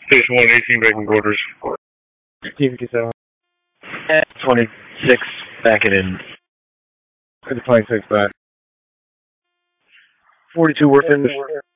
Station 1, 18 back in quarters. T57. 26, back it in. 26 back. 42 worth in.